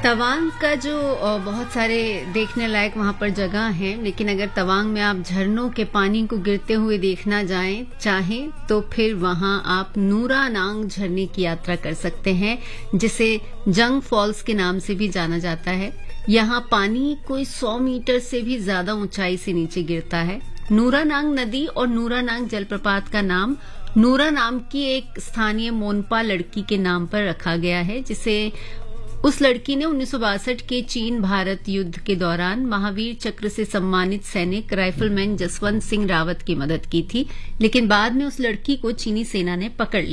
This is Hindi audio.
तवांग का जो बहुत सारे देखने लायक वहां पर जगह हैं, लेकिन अगर तवांग में आप झरनों के पानी को गिरते हुए देखना चाहें तो फिर वहां आप नूरानांग झरने की यात्रा कर सकते हैं, जिसे जंग फॉल्स के नाम से भी जाना जाता है। यहाँ पानी कोई 100 मीटर से भी ज्यादा ऊंचाई से नीचे गिरता है। नूरानांग नदी और नूरानांग जलप्रपात का नाम नूरा नाम की एक स्थानीय मोनपा लड़की के नाम पर रखा गया है, जिसे उस लड़की ने 1962 के चीन भारत युद्ध के दौरान महावीर चक्र से सम्मानित सैनिक राइफलमैन जसवंत सिंह रावत की मदद की थी, लेकिन बाद में उस लड़की को चीनी सेना ने पकड़ लिया।